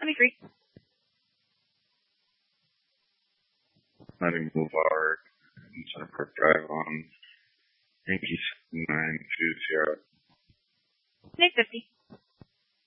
73. Letting Boulevard and Center Park Drive on Yankee 920. Snake 50.